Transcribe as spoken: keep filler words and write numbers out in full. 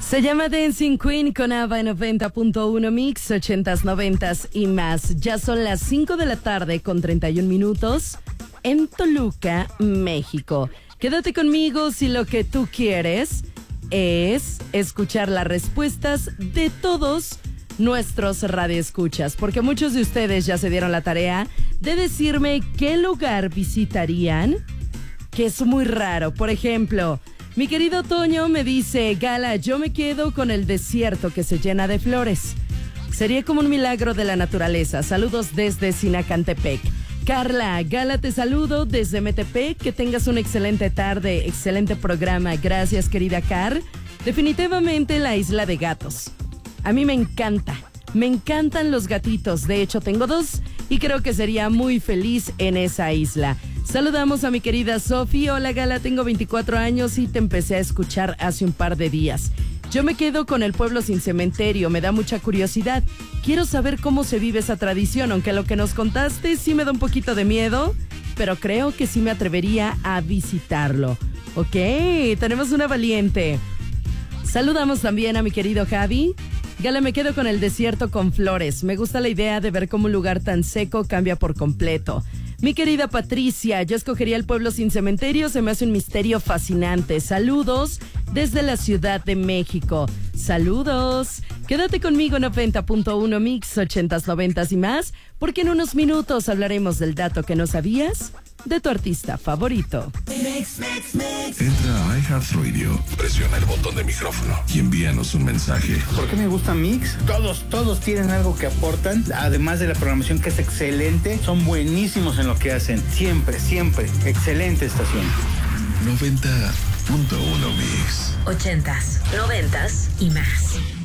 Se llama Dancing Queen con ABBA en noventa punto uno Mix, ochentas, noventas y más. Ya son las cinco de la tarde con treinta y un minutos en Toluca, México. Quédate conmigo si lo que tú quieres es escuchar las respuestas de todos nuestros radioescuchas, porque muchos de ustedes ya se dieron la tarea de decirme qué lugar visitarían, que es muy raro. Por ejemplo, mi querido Toño me dice: Gala, yo me quedo con el desierto que se llena de flores. Sería como un milagro de la naturaleza. Saludos desde Sinacantepec. Carla, Gala, te saludo desde Metepec. Que tengas una excelente tarde, excelente programa. Gracias, querida Car. Definitivamente la Isla de Gatos. A mí me encanta, me encantan los gatitos. De hecho, tengo dos y creo que sería muy feliz en esa isla. Saludamos a mi querida Sofi. Hola, Gala, tengo veinticuatro años y te empecé a escuchar hace un par de días. Yo me quedo con el pueblo sin cementerio, me da mucha curiosidad. Quiero saber cómo se vive esa tradición, aunque lo que nos contaste sí me da un poquito de miedo, pero creo que sí me atrevería a visitarlo. Ok, tenemos una valiente. Saludamos también a mi querido Javi. Gala, me quedo con el desierto con flores. Me gusta la idea de ver cómo un lugar tan seco cambia por completo. Mi querida Patricia, yo escogería el pueblo sin cementerio, se me hace un misterio fascinante. Saludos desde la Ciudad de México. Saludos. Quédate conmigo en noventa punto uno Mix, ochentas, noventas y más, porque en unos minutos hablaremos del dato que no sabías de tu artista favorito. Mix, mix, mix. Entra a iHeartRadio, presiona el botón de micrófono y envíanos un mensaje. ¿Por qué me gusta Mix? Todos, todos tienen algo que aportan, además de la programación que es excelente, son buenísimos en lo que hacen. Siempre, siempre, excelente estación. noventa punto uno Mix. Ochentas, noventas y más.